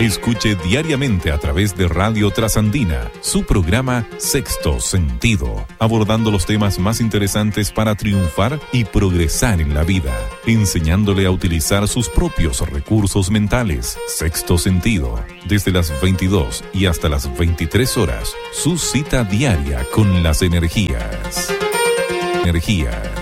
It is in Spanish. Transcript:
Escuche diariamente a través de Radio Trasandina su programa Sexto Sentido, abordando los temas más interesantes para triunfar y progresar en la vida, enseñándole a utilizar sus propios recursos mentales. Sexto Sentido, desde las 22 y hasta las 23 horas, su cita diaria con las energías.